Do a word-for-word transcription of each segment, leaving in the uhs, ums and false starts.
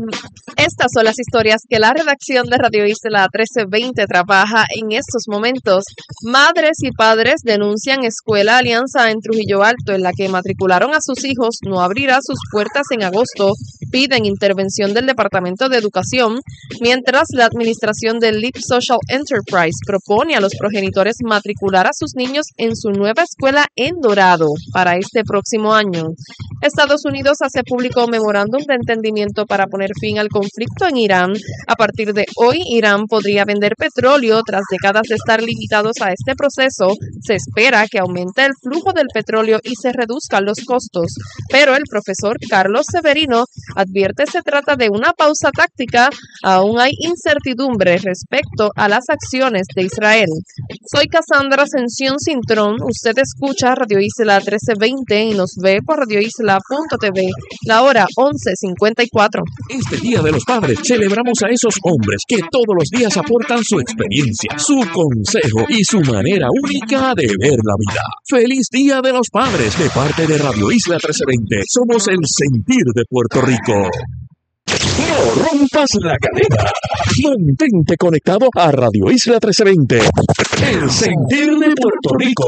Estas son las historias que la redacción de Radio Isla trece veinte trabaja en estos momentos. Madres y padres denuncian Escuela Alianza en Trujillo Alto, en la que matricularon a sus hijos, no abrirá sus puertas en agosto. Piden intervención del Departamento de Educación, mientras la administración del Leap Social Enterprise propone a los progenitores matricular a sus niños en su nueva escuela en Dorado para este próximo año. Estados Unidos hace público un memorándum de entendimiento para poner fin al conflicto en Irán. A partir de hoy, Irán podría vender petróleo tras décadas de estar limitados a este proceso. Se espera que aumente el flujo del petróleo y se reduzcan los costos, pero el profesor Carlos Severino advierte se trata de una pausa táctica. Aún hay incertidumbre respecto a las acciones de Israel. Soy Cassandra Ascensión Cintrón. Usted escucha Radio Isla trece veinte y nos ve por radio isla punto t v. La hora once cincuenta y cuatro. Este Día de los Padres celebramos a esos hombres que todos los días aportan su experiencia, su consejo y su manera única de ver la vida. ¡Feliz Día de los Padres! De parte de Radio Isla trece veinte. Somos el sentir de Puerto Rico. No rompas la cadena. Mantente conectado a Radio Isla trece veinte. El sentir de Puerto Rico.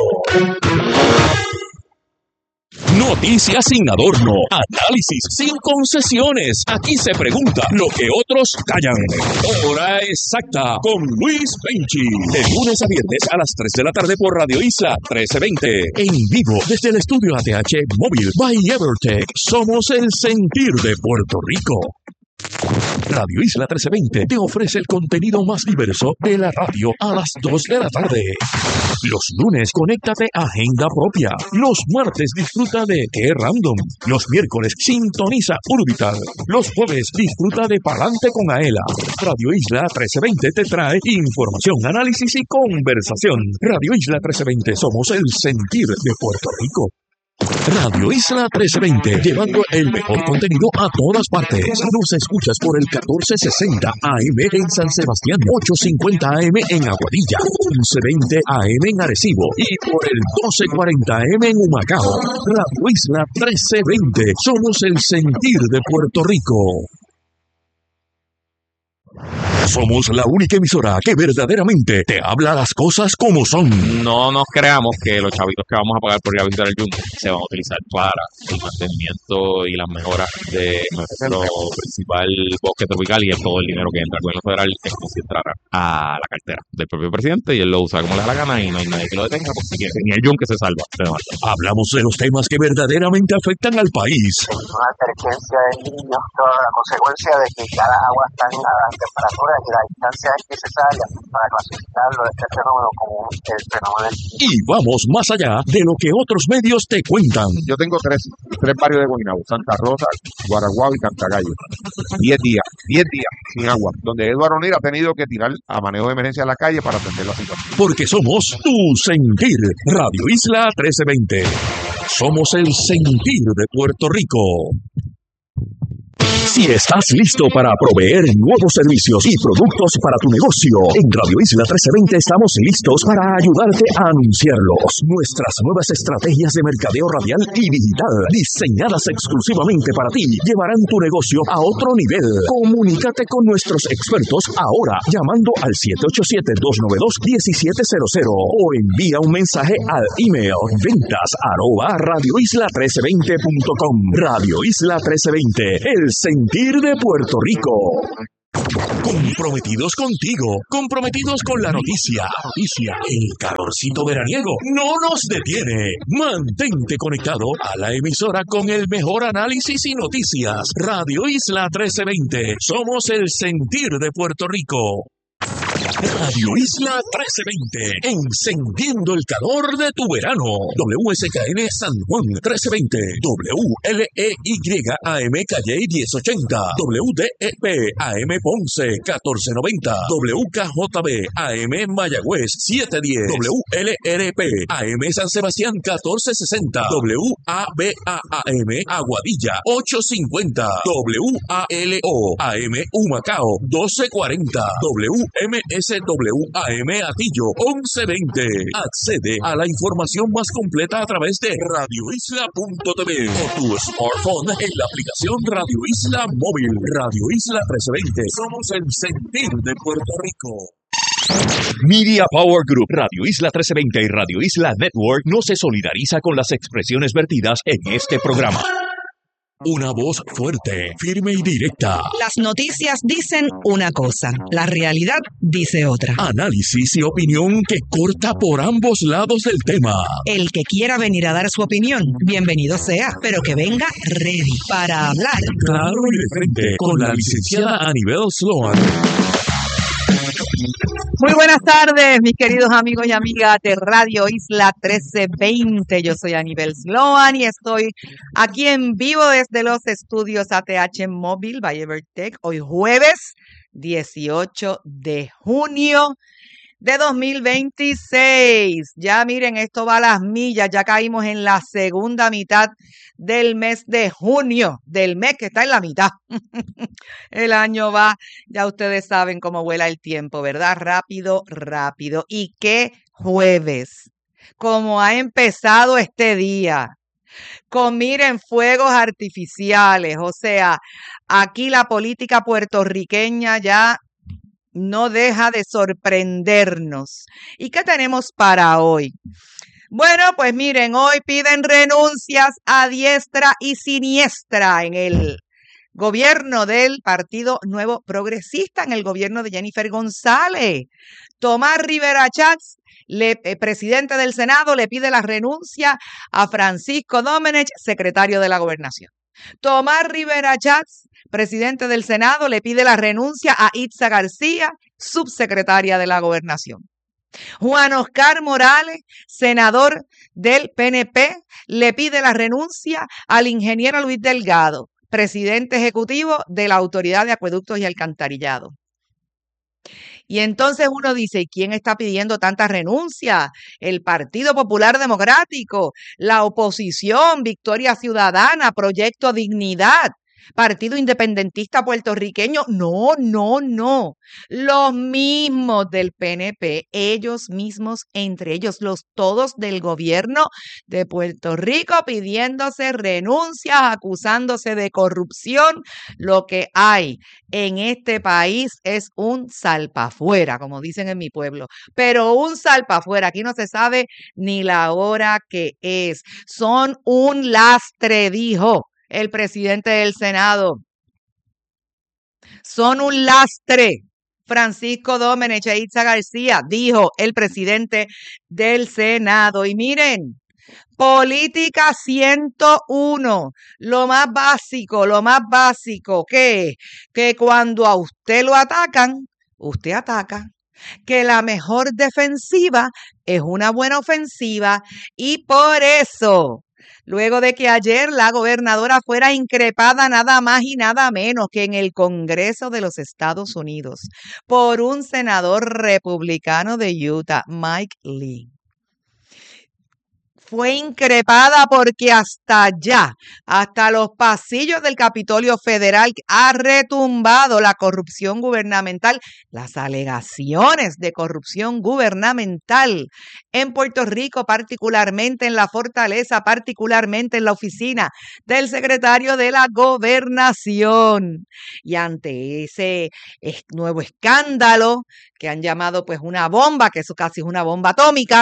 Noticias sin adorno, análisis sin concesiones. Aquí se pregunta lo que otros callan. Hora exacta con Luis Penchi. De lunes a viernes a las tres de la tarde por Radio Isla trece veinte. En vivo desde el estudio A T H Móvil by Evertech. Somos el sentir de Puerto Rico. Radio Isla trece veinte te ofrece el contenido más diverso de la radio a las dos de la tarde. Los lunes, conéctate a Agenda Propia. Los martes, disfruta de Qué Random. Los miércoles, sintoniza Urbital. Los jueves, disfruta de Palante con Aela. Radio Isla trece veinte te trae información, análisis y conversación. Radio Isla trece veinte, somos el sentir de Puerto Rico. Radio Isla trece veinte, llevando el mejor contenido a todas partes. Nos escuchas por el catorce sesenta A M en San Sebastián, ochocientos cincuenta A M en Aguadilla, once veinte A M en Arecibo y por el doce cuarenta A M en Humacao. Radio Isla trece veinte, somos el sentir de Puerto Rico. Somos la única emisora que verdaderamente te habla las cosas como son. No nos creamos que los chavitos que vamos a pagar por ir a visitar el yunque se van a utilizar para el mantenimiento y las mejoras de nuestro principal bosque tropical, y es todo el dinero que entra al gobierno federal es como si entrara a la cartera del propio presidente y él lo usa como le da la gana y no hay nadie que lo detenga porque ni el yunque se salva. Hablamos de los temas que verdaderamente afectan al país. Una emergencia de niños, toda la consecuencia de que cada agua está en la temperatura y la distancia es necesaria para clasificarlo de este fenómeno como el fenómeno. Y vamos más allá de lo que otros medios te cuentan. Yo tengo tres, tres barrios de Guaynabo: Santa Rosa, Guaraguao y Cantagallo. Diez días, diez días sin agua, donde Eduardo O'Neill ha tenido que tirar a manejo de emergencia a la calle para atender la situación. Porque somos tu sentir. Radio Isla trece veinte. Somos el sentir de Puerto Rico. Si estás listo para proveer nuevos servicios y productos para tu negocio, en Radio Isla trece veinte estamos listos para ayudarte a anunciarlos. Nuestras nuevas estrategias de mercadeo radial y digital, diseñadas exclusivamente para ti, llevarán tu negocio a otro nivel. Comunícate con nuestros expertos ahora llamando al siete ocho siete, dos nueve dos, uno siete cero cero o envía un mensaje al email ventas arroba radioisla trece veinte punto com. Radio Isla trece veinte, el sentir de Puerto Rico. Comprometidos contigo, comprometidos con la noticia. Noticia, el calorcito veraniego no nos detiene. Mantente conectado a la emisora con el mejor análisis y noticias. Radio Isla trece veinte, somos el sentir de Puerto Rico. Radio Isla trece veinte, encendiendo el calor de tu verano. W S K N San Juan trece veinte, W L E Y A M Calle diez ochenta, W D E P A M Ponce catorce noventa, W K J B A M Mayagüez siete diez, W L R P A M San Sebastián catorce sesenta, W A B A A M Aguadilla ochocientos cincuenta, W A L O A M Humacao doce cuarenta, W M S W A M Atillo once veinte. Accede a la información más completa a través de radio isla punto t v o tu smartphone en la aplicación Radio Isla Móvil. Radio Isla trece veinte. Somos el sentir de Puerto Rico. Media Power Group, Radio Isla trece veinte y Radio Isla Network no se solidariza con las expresiones vertidas en este programa. Una voz fuerte, firme y directa. Las noticias dicen una cosa, la realidad dice otra. Análisis y opinión que corta por ambos lados del tema. El que quiera venir a dar su opinión, bienvenido sea, pero que venga ready para hablar. Claro y de frente, con la licenciada Anibel Sloan. Muy buenas tardes, mis queridos amigos y amigas de Radio Isla trece veinte. Yo soy Anibel Sloan y estoy aquí en vivo desde los estudios A T H Móvil by Evertech. Hoy jueves dieciocho de junio de dos mil veintiséis. Ya miren, esto va a las millas. Ya caímos en la segunda mitad del mes de junio, del mes que está en la mitad. El año va, ya ustedes saben cómo vuela el tiempo, ¿verdad? Rápido, rápido. ¿Y qué jueves? Como ha empezado este día. Con, miren, fuegos artificiales. O sea, aquí la política puertorriqueña ya no deja de sorprendernos. ¿Y qué tenemos para hoy? Bueno, pues miren, hoy piden renuncias a diestra y siniestra en el gobierno del Partido Nuevo Progresista, en el gobierno de Jennifer González. Tomás Rivera Chats, le, eh, presidente del Senado, le pide la renuncia a Francisco Domenech, secretario de la Gobernación. Tomás Rivera Chats, presidente del Senado, le pide la renuncia a Itza García, subsecretaria de la Gobernación. Juan Oscar Morales, senador del P N P, le pide la renuncia al ingeniero Luis Delgado, presidente ejecutivo de la Autoridad de Acueductos y Alcantarillado. Y entonces uno dice, ¿y quién está pidiendo tanta renuncia? El Partido Popular Democrático, la oposición, Victoria Ciudadana, Proyecto Dignidad, Partido Independentista Puertorriqueño. No, no, no. Los mismos del P N P, ellos mismos, entre ellos los todos del gobierno de Puerto Rico, pidiéndose renuncias, acusándose de corrupción. Lo que hay en este país es un salpafuera, como dicen en mi pueblo. Pero un salpafuera, aquí no se sabe ni la hora que es. Son un lastre, dijo el presidente del Senado. Son un lastre. Francisco Domenech e Itza García, dijo el presidente del Senado. Y miren, política ciento uno, lo más básico, lo más básico, ¿qué? Que cuando a usted lo atacan, usted ataca. Que la mejor defensiva es una buena ofensiva y por eso, luego de que ayer la gobernadora fuera increpada nada más y nada menos que en el Congreso de los Estados Unidos por un senador republicano de Utah, Mike Lee. Fue increpada porque hasta allá, hasta los pasillos del Capitolio Federal, ha retumbado la corrupción gubernamental, las alegaciones de corrupción gubernamental en Puerto Rico, particularmente en la Fortaleza, particularmente en la oficina del secretario de la Gobernación. Y ante ese nuevo escándalo que han llamado pues una bomba, que eso casi es una bomba atómica.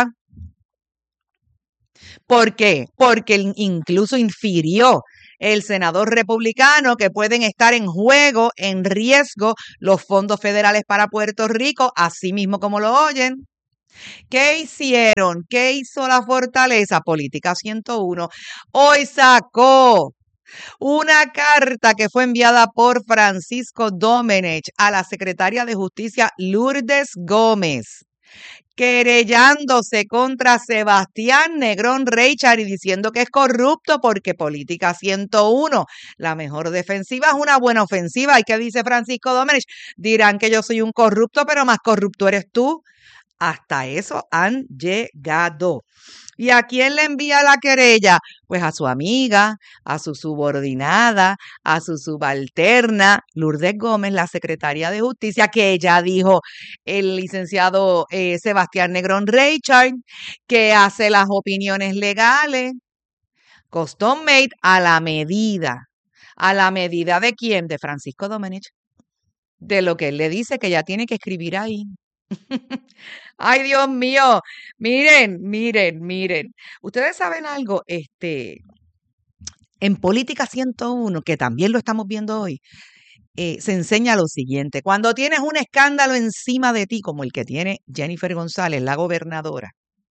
¿Por qué? Porque incluso infirió el senador republicano que pueden estar en juego, en riesgo, los fondos federales para Puerto Rico, así mismo como lo oyen. ¿Qué hicieron? ¿Qué hizo la Fortaleza? Política ciento uno. Hoy sacó una carta que fue enviada por Francisco Domenech a la secretaria de Justicia Lourdes Gómez, querellándose contra Sebastián Negrón Reichard y diciendo que es corrupto porque política ciento uno. La mejor defensiva es una buena ofensiva. ¿Y qué dice Francisco Domenech? Dirán que yo soy un corrupto, pero más corrupto eres tú. Hasta eso han llegado. ¿Y a quién le envía la querella? Pues a su amiga, a su subordinada, a su subalterna, Lourdes Gómez, la secretaria de Justicia, que ella dijo el licenciado eh, Sebastián Negrón Reichard, que hace las opiniones legales, custom made a la medida. ¿A la medida de quién? De Francisco Domenech. De lo que él le dice que ella tiene que escribir ahí. Ay, Dios mío. Miren, miren, miren. Ustedes saben algo, este, en Política ciento uno, que también lo estamos viendo hoy, eh, se enseña lo siguiente. Cuando tienes un escándalo encima de ti, como el que tiene Jennifer González, la gobernadora,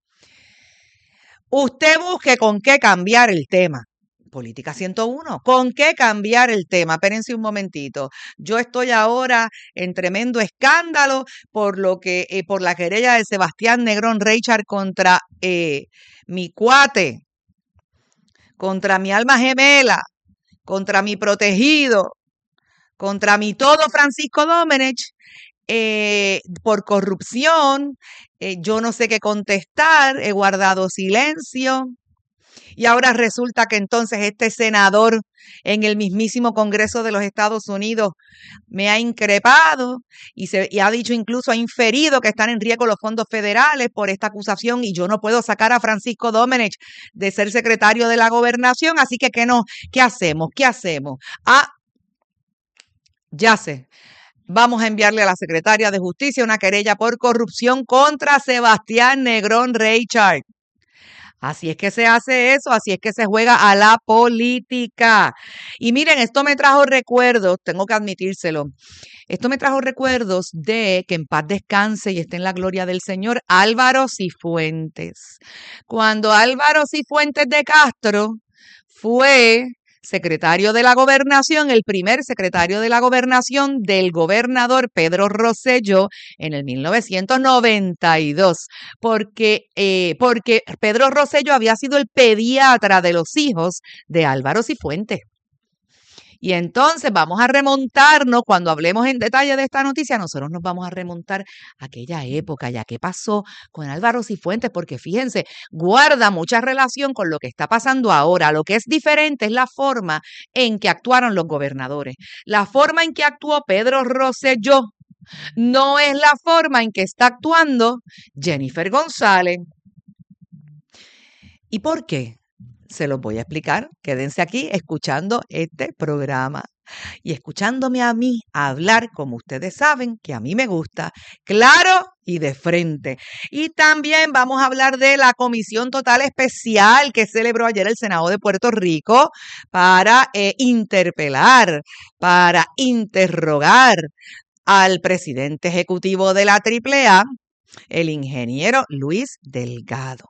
usted busque con qué cambiar el tema. Política ciento uno. ¿Con qué cambiar el tema? Espérense un momentito. Yo estoy ahora en tremendo escándalo por lo que, eh, por la querella de Sebastián Negrón Reichard contra eh, mi cuate, contra mi alma gemela, contra mi protegido, contra mi todo Francisco Domenech, eh, por corrupción. Eh, yo no sé qué contestar, he guardado silencio. Y ahora resulta que entonces este senador en el mismísimo Congreso de los Estados Unidos me ha increpado y, se, y ha dicho, incluso ha inferido que están en riesgo los fondos federales por esta acusación y yo no puedo sacar a Francisco Domenech de ser secretario de la gobernación. Así que, ¿qué, no? ¿Qué hacemos? ¿Qué hacemos? Ah, ya sé. Vamos a enviarle a la secretaria de Justicia una querella por corrupción contra Sebastián Negrón Reichard. Así es que se hace eso, así es que se juega a la política. Y miren, esto me trajo recuerdos, tengo que admitírselo, esto me trajo recuerdos de que en paz descanse y esté en la gloria del Señor, Álvaro Cifuentes. Cuando Álvaro Cifuentes de Castro fue secretario de la Gobernación, el primer secretario de la Gobernación del gobernador Pedro Rosselló en el mil novecientos noventa y dos, porque, eh, porque Pedro Rosselló había sido el pediatra de los hijos de Álvaro Cifuentes. Y entonces vamos a remontarnos, cuando hablemos en detalle de esta noticia, nosotros nos vamos a remontar a aquella época, ya qué pasó con Álvaro Cifuentes, porque fíjense, guarda mucha relación con lo que está pasando ahora. Lo que es diferente es la forma en que actuaron los gobernadores. La forma en que actuó Pedro Rosselló no es la forma en que está actuando Jennifer González. ¿Y por qué? Se los voy a explicar. Quédense aquí escuchando este programa y escuchándome a mí hablar, como ustedes saben, que a mí me gusta, claro y de frente. Y también vamos a hablar de la comisión total especial que celebró ayer el Senado de Puerto Rico para eh, interpelar, para interrogar al presidente ejecutivo de la triple A, el ingeniero Luis Delgado.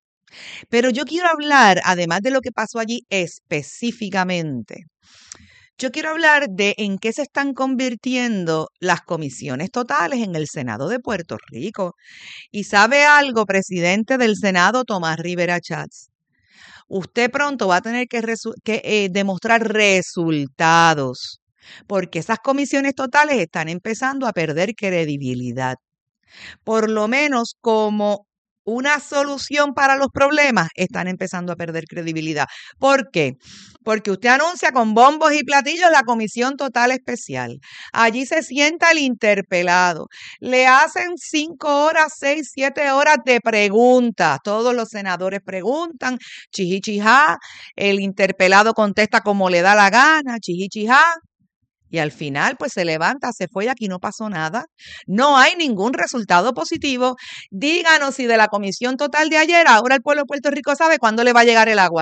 Pero yo quiero hablar, además de lo que pasó allí específicamente, yo quiero hablar de en qué se están convirtiendo las comisiones totales en el Senado de Puerto Rico. Y sabe algo, presidente del Senado, Tomás Rivera Chats, usted pronto va a tener que, que eh, demostrar resultados, porque esas comisiones totales están empezando a perder credibilidad. Por lo menos como una solución para los problemas, están empezando a perder credibilidad. ¿Por qué? Porque usted anuncia con bombos y platillos la comisión total especial. Allí se sienta el interpelado. Le hacen cinco horas, seis, siete horas de preguntas. Todos los senadores preguntan, chijichijá. El interpelado contesta como le da la gana, chijichijá. Y al final, pues se levanta, se fue y aquí no pasó nada. No hay ningún resultado positivo. Díganos si de la comisión total de ayer, ahora el pueblo de Puerto Rico sabe cuándo le va a llegar el agua.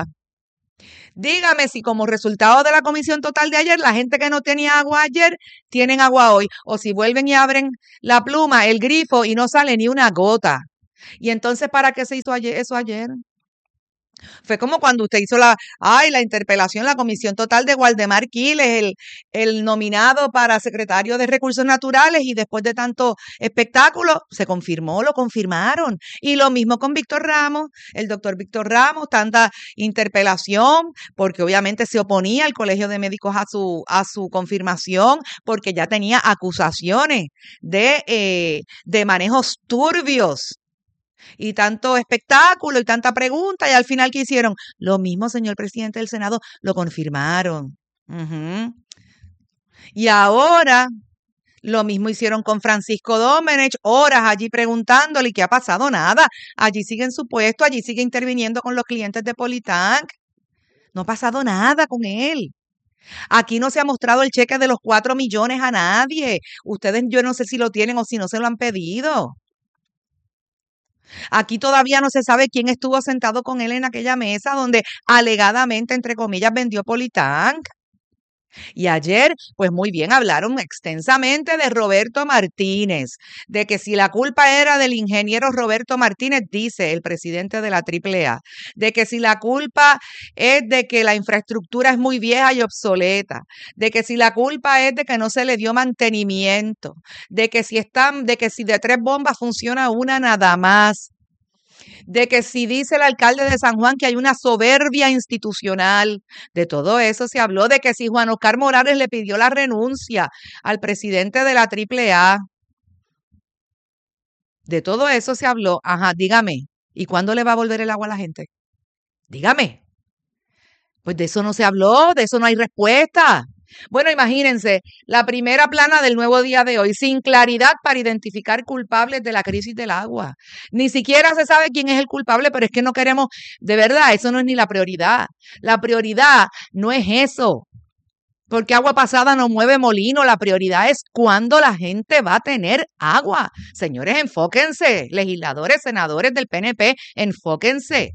Dígame si como resultado de la comisión total de ayer, la gente que no tenía agua ayer, tienen agua hoy. O si vuelven y abren la pluma, el grifo, y no sale ni una gota. Y entonces, ¿para qué se hizo ayer, eso ayer? Fue como cuando usted hizo la, ay, la interpelación, la comisión total de Waldemar Quiles, el, el nominado para secretario de Recursos Naturales, y después de tanto espectáculo, se confirmó, lo confirmaron. Y lo mismo con Víctor Ramos, el doctor Víctor Ramos, tanta interpelación, porque obviamente se oponía el Colegio de Médicos a su, a su confirmación, porque ya tenía acusaciones de, eh, de manejos turbios. Y tanto espectáculo y tanta pregunta, y al final, ¿qué hicieron? Lo mismo, señor presidente del Senado, lo confirmaron. Ujú. Y ahora, lo mismo hicieron con Francisco Domenech, horas allí preguntándole, ¿y qué ha pasado? Nada. Allí sigue en su puesto, allí sigue interviniendo con los clientes de Politank. No ha pasado nada con él. Aquí no se ha mostrado el cheque de los cuatro millones a nadie. Ustedes, yo no sé si lo tienen o si no se lo han pedido. Aquí todavía no se sabe quién estuvo sentado con él en aquella mesa donde alegadamente, entre comillas, vendió Politank. Y ayer, pues muy bien, hablaron extensamente de Roberto Martínez, de que si la culpa era del ingeniero Roberto Martínez, dice el presidente de la triple A, de que si la culpa es de que la infraestructura es muy vieja y obsoleta, de que si la culpa es de que no se le dio mantenimiento, de que si están, de que si de tres bombas funciona una nada más, de que si dice el alcalde de San Juan que hay una soberbia institucional, de todo eso se habló, de que si Juan Oscar Morales le pidió la renuncia al presidente de la triple A, de todo eso se habló. Ajá, dígame, ¿y cuándo le va a volver el agua a la gente? Dígame. Pues de eso no se habló, de eso no hay respuesta. Bueno, imagínense, la primera plana del Nuevo Día de hoy, sin claridad para identificar culpables de la crisis del agua. Ni siquiera se sabe quién es el culpable, pero es que no queremos, de verdad, eso no es ni la prioridad. La prioridad no es eso, porque agua pasada no mueve molino. La prioridad es cuándo la gente va a tener agua. Señores, enfóquense, legisladores, senadores del P N P, enfóquense.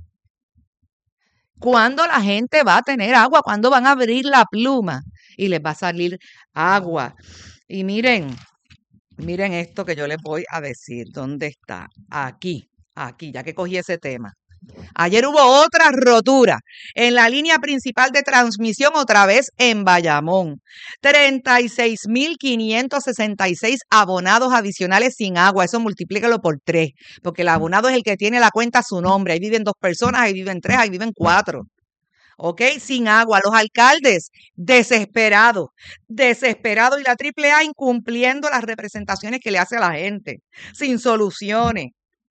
¿Cuándo la gente va a tener agua? ¿Cuándo van a abrir la pluma y les va a salir agua? Y miren, miren esto que yo les voy a decir. ¿Dónde está? Aquí, aquí, ya que cogí ese tema. Ayer hubo otra rotura en la línea principal de transmisión, otra vez en Bayamón. treinta y seis mil quinientos sesenta y seis abonados adicionales sin agua. Eso multiplícalo por tres, porque el abonado es el que tiene la cuenta a su nombre. Ahí viven dos personas, ahí viven tres, ahí viven cuatro. ¿Ok? Sin agua. Los alcaldes desesperados, desesperados, y la triple A incumpliendo las representaciones que le hace a la gente, sin soluciones.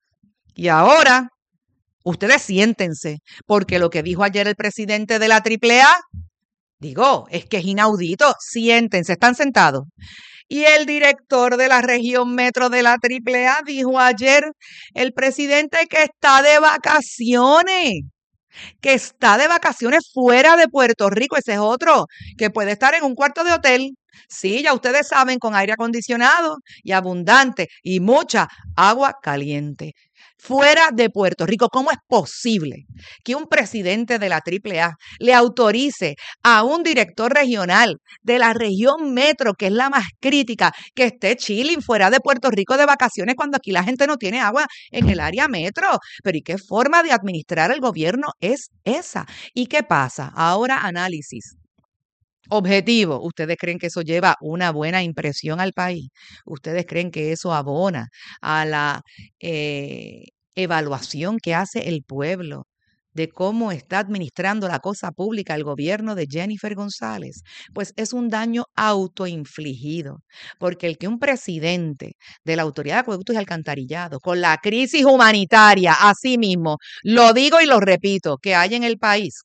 Y ahora, ustedes siéntense, porque lo que dijo ayer el presidente de la triple A, digo, es que es inaudito. Siéntense, están sentados. Y el director de la región metro de la triple A dijo ayer, el presidente, que está de vacaciones, que está de vacaciones fuera de Puerto Rico. Ese es otro, que puede estar en un cuarto de hotel. Sí, ya ustedes saben, con aire acondicionado y abundante y mucha agua caliente. Fuera de Puerto Rico. ¿Cómo es posible que un presidente de la triple A le autorice a un director regional de la región metro, que es la más crítica, que esté chilling fuera de Puerto Rico de vacaciones cuando aquí la gente no tiene agua en el área metro? Pero ¿y qué forma de administrar el gobierno es esa? ¿Y qué pasa? Ahora análisis objetivo. ¿Ustedes creen que eso lleva una buena impresión al país? ¿Ustedes creen que eso abona a la eh, evaluación que hace el pueblo de cómo está administrando la cosa pública el gobierno de Jennifer González? Pues es un daño autoinfligido, porque el que un presidente de la Autoridad de Acueductos y Alcantarillados, con la crisis humanitaria, así mismo, lo digo y lo repito, que hay en el país,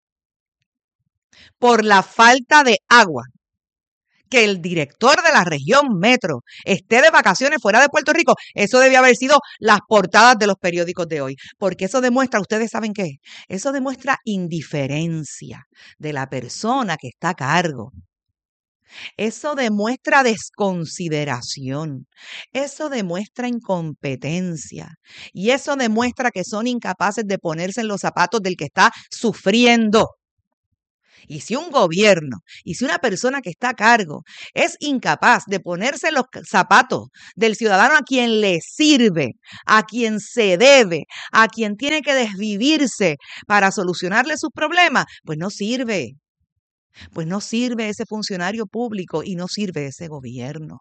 por la falta de agua, que el director de la región metro esté de vacaciones fuera de Puerto Rico, eso debía haber sido las portadas de los periódicos de hoy, porque eso demuestra, ¿ustedes saben qué? Eso demuestra indiferencia de la persona que está a cargo. Eso demuestra desconsideración, eso demuestra incompetencia, y eso demuestra que son incapaces de ponerse en los zapatos del que está sufriendo. Y si un gobierno, y si una persona que está a cargo es incapaz de ponerse en los zapatos del ciudadano a quien le sirve, a quien se debe, a quien tiene que desvivirse para solucionarle sus problemas, pues no sirve. Pues no sirve ese funcionario público y no sirve ese gobierno.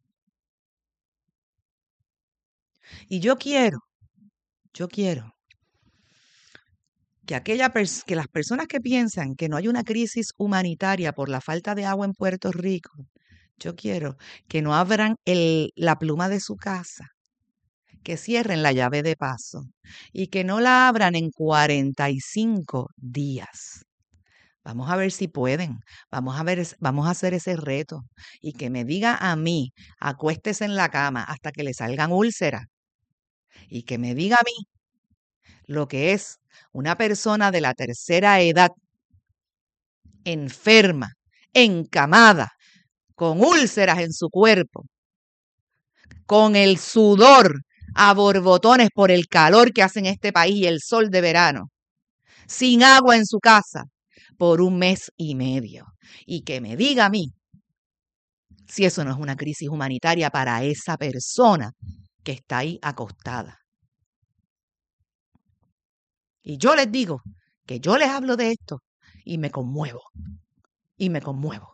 Y yo quiero, yo quiero que, aquella pers- que las personas que piensan que no hay una crisis humanitaria por la falta de agua en Puerto Rico, yo quiero que no abran el, la pluma de su casa, que cierren la llave de paso y que no la abran en cuarenta y cinco días. Vamos a ver si pueden. Vamos a ver, vamos a hacer ese reto. Y que me diga a mí, acuéstese en la cama hasta que le salgan úlceras. Y que me diga a mí lo que es una persona de la tercera edad, enferma, encamada, con úlceras en su cuerpo, con el sudor a borbotones por el calor que hace en este país y el sol de verano, sin agua en su casa, por un mes y medio. Y que me diga a mí si eso no es una crisis humanitaria para esa persona que está ahí acostada. Y yo les digo que yo les hablo de esto y me conmuevo. Y me conmuevo.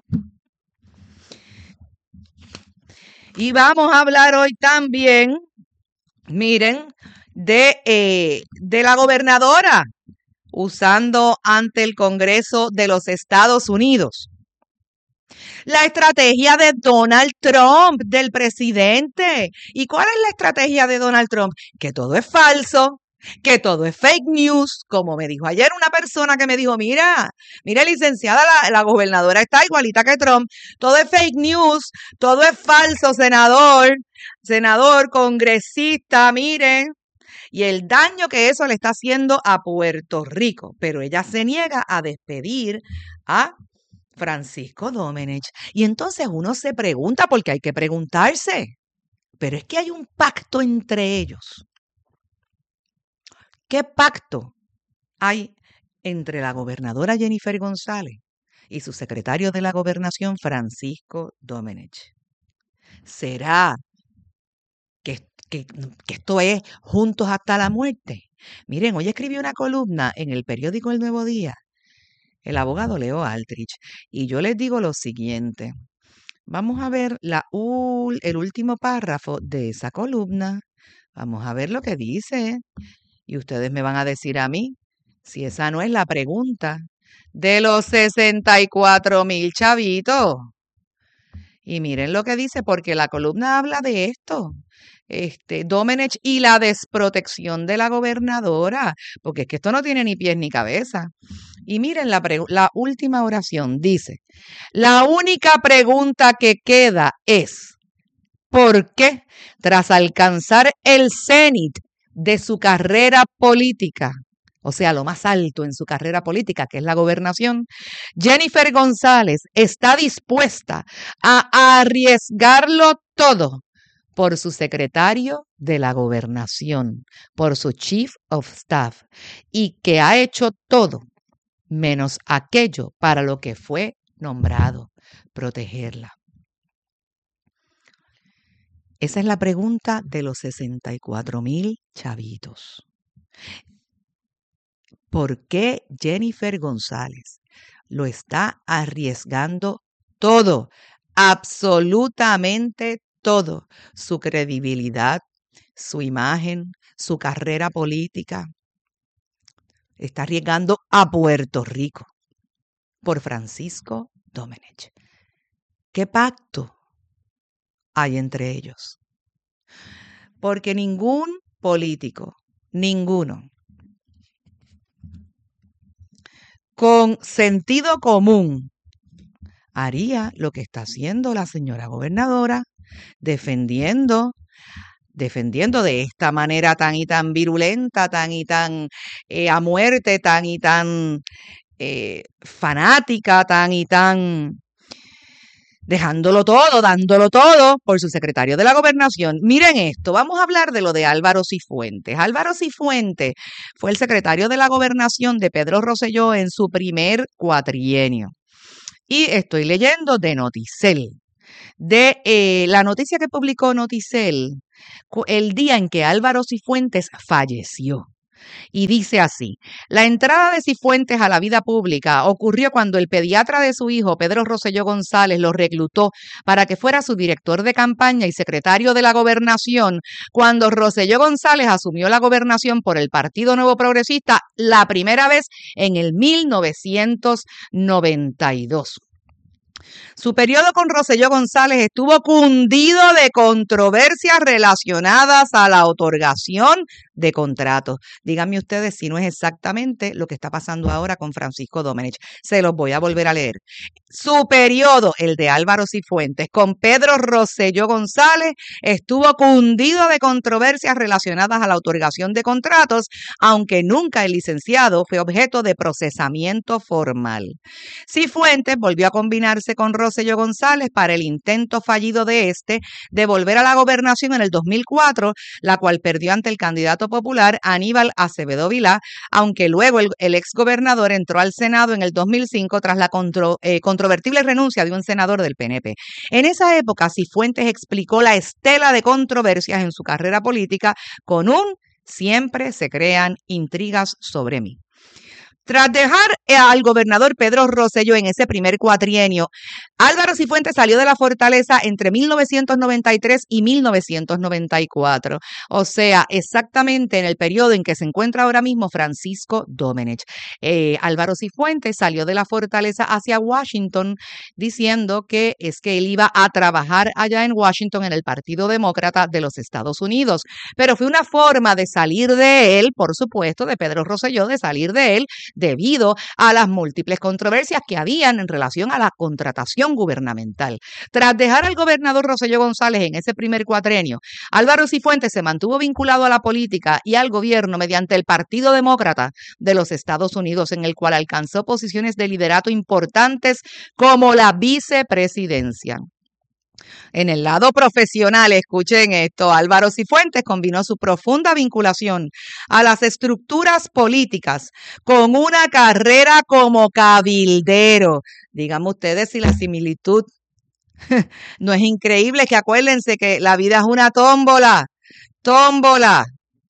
Y vamos a hablar hoy también, miren, de, eh, de la gobernadora usando ante el Congreso de los Estados Unidos la estrategia de Donald Trump, del presidente. ¿Y cuál es la estrategia de Donald Trump? Que todo es falso, que todo es fake news, como me dijo ayer una persona que me dijo, mira, mira licenciada, la, la gobernadora está igualita que Trump, todo es fake news, todo es falso, senador, senador, congresista, miren, y el daño que eso le está haciendo a Puerto Rico, pero ella se niega a despedir a Francisco Domenech. Y entonces uno se pregunta, porque hay que preguntarse, pero es que hay un pacto entre ellos. ¿Qué pacto hay entre la gobernadora Jennifer González y su secretario de la Gobernación, Francisco Domenech? ¿Será que, que, que esto es juntos hasta la muerte? Miren, hoy escribí una columna en el periódico El Nuevo Día, el abogado Leo Altrich, y yo les digo lo siguiente. Vamos a ver la, el último párrafo de esa columna. Vamos a ver lo que dice. Y ustedes me van a decir a mí si esa no es la pregunta de los sesenta y cuatro mil chavitos. Y miren lo que dice, porque la columna habla de esto. Este, Domenech y la desprotección de la gobernadora, porque es que esto no tiene ni pies ni cabeza. Y miren la, la última oración, dice, la única pregunta que queda es, ¿por qué tras alcanzar el cenit de su carrera política, o sea, lo más alto en su carrera política, que es la gobernación, Jennifer González está dispuesta a arriesgarlo todo por su secretario de la gobernación, por su chief of staff, y que ha hecho todo menos aquello para lo que fue nombrado, protegerla? Esa es la pregunta de los sesenta y cuatro mil chavitos. ¿Por qué Jennifer González lo está arriesgando todo, absolutamente todo? Su credibilidad, su imagen, su carrera política. Está arriesgando a Puerto Rico por Francisco Domenech. ¿Qué pacto hay entre ellos? Porque ningún político, ninguno, con sentido común, haría lo que está haciendo la señora gobernadora, defendiendo, defendiendo de esta manera tan y tan virulenta, tan y tan eh, a muerte, tan y tan eh, fanática, tan y tan dejándolo todo, dándolo todo por su secretario de la gobernación. Miren esto, vamos a hablar de lo de Álvaro Cifuentes. Álvaro Cifuentes fue el secretario de la gobernación de Pedro Rosselló en su primer cuatrienio. Y estoy leyendo de Noticel, de eh, la noticia que publicó Noticel el día en que Álvaro Cifuentes falleció. Y dice así, la entrada de Cifuentes a la vida pública ocurrió cuando el pediatra de su hijo, Pedro Rosselló González, lo reclutó para que fuera su director de campaña y secretario de la gobernación, cuando Rosselló González asumió la gobernación por el Partido Nuevo Progresista la primera vez en el mil novecientos noventa y dos. Su periodo con Rosselló González estuvo cundido de controversias relacionadas a la otorgación de contratos. Díganme ustedes si no es exactamente lo que está pasando ahora con Francisco Domenech. Se los voy a volver a leer. Su periodo, el de Álvaro Cifuentes, con Pedro Rosselló González, estuvo cundido de controversias relacionadas a la otorgación de contratos, aunque nunca el licenciado fue objeto de procesamiento formal. Cifuentes volvió a combinarse con Rosselló González para el intento fallido de este de volver a la gobernación en el dos mil cuatro, la cual perdió ante el candidato popular Aníbal Acevedo Vilá, aunque luego el, el exgobernador entró al Senado en el dos mil cinco tras la contro, eh, controvertible renuncia de un senador del P N P. En esa época, Cifuentes explicó la estela de controversias en su carrera política con un "siempre se crean intrigas sobre mí". Tras dejar al gobernador Pedro Rosselló en ese primer cuatrienio, Álvaro Cifuentes salió de la fortaleza entre mil novecientos noventa y tres y mil novecientos noventa y cuatro, o sea, exactamente en el periodo en que se encuentra ahora mismo Francisco Domenech. Eh, Álvaro Cifuentes salió de la fortaleza hacia Washington diciendo que es que él iba a trabajar allá en Washington en el Partido Demócrata de los Estados Unidos, pero fue una forma de salir de él, por supuesto, de Pedro Rosselló, de salir de él, debido a las múltiples controversias que habían en relación a la contratación gubernamental. Tras dejar al gobernador Rosselló González en ese primer cuatrenio, Álvaro Cifuentes se mantuvo vinculado a la política y al gobierno mediante el Partido Demócrata de los Estados Unidos, en el cual alcanzó posiciones de liderato importantes como la vicepresidencia. En el lado profesional, escuchen esto, Álvaro Cifuentes combinó su profunda vinculación a las estructuras políticas con una carrera como cabildero. Díganme ustedes si la similitud no es increíble, que acuérdense que la vida es una tómbola, tómbola.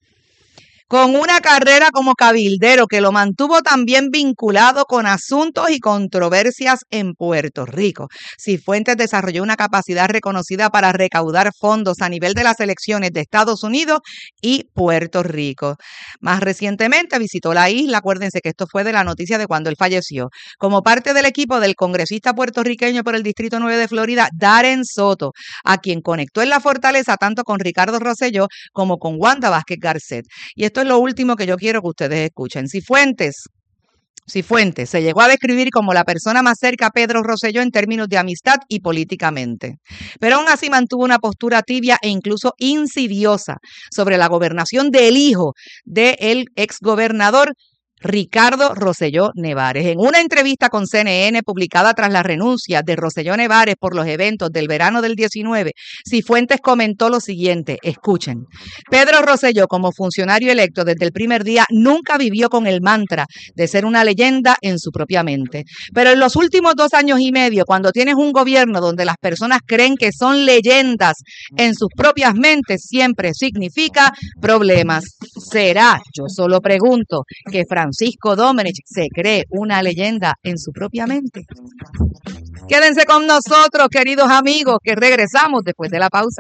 Con una carrera como cabildero que lo mantuvo también vinculado con asuntos y controversias en Puerto Rico. Cifuentes desarrolló una capacidad reconocida para recaudar fondos a nivel de las elecciones de Estados Unidos y Puerto Rico. Más recientemente visitó la isla, acuérdense que esto fue de la noticia de cuando él falleció, como parte del equipo del congresista puertorriqueño por el Distrito nueve de Florida, Darren Soto, a quien conectó en la fortaleza tanto con Ricardo Rosselló como con Wanda Vázquez Garcet. Y esto es lo último que yo quiero que ustedes escuchen. Cifuentes, Cifuentes se llegó a describir como la persona más cerca a Pedro Rosselló en términos de amistad y políticamente, pero aún así mantuvo una postura tibia e incluso insidiosa sobre la gobernación del hijo del exgobernador Ricardo Rosselló Nevares. En una entrevista con C N N publicada tras la renuncia de Rosselló Nevares por los eventos del verano del diecinueve, Cifuentes comentó lo siguiente, escuchen: Pedro Rosselló, como funcionario electo desde el primer día, nunca vivió con el mantra de ser una leyenda en su propia mente. Pero en los últimos dos años y medio, cuando tienes un gobierno donde las personas creen que son leyendas en sus propias mentes, siempre significa problemas. ¿Será, yo solo pregunto, que Francisco Domenech se cree una leyenda en su propia mente? Quédense con nosotros, queridos amigos, que regresamos después de la pausa.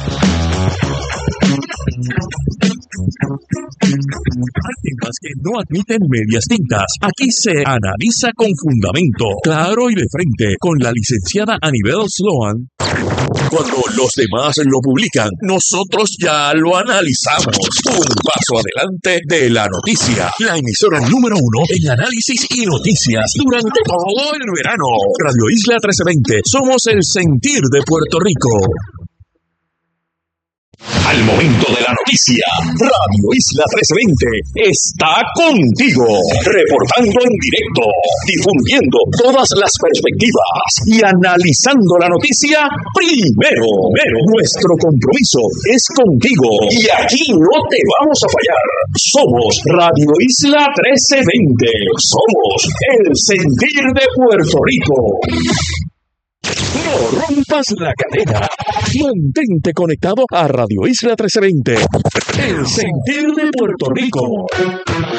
Hay temas que no admiten medias tintas. Aquí se analiza con fundamento, claro y de frente, con la licenciada Anibel Sloan. Cuando los demás lo publican, nosotros ya lo analizamos. Un paso adelante de la noticia. La emisora número uno en análisis y noticias durante todo el verano. Radio Isla trece veinte. Somos el sentir de Puerto Rico. Al momento de la noticia, Radio Isla trece veinte está contigo, reportando en directo, difundiendo todas las perspectivas y analizando la noticia primero. Primero, nuestro compromiso es contigo y aquí no te vamos a fallar. Somos Radio Isla trece veinte, somos el sentir de Puerto Rico. No rompas la cadena. Mantente conectado a Radio Isla trece veinte. El sentir de Puerto Rico.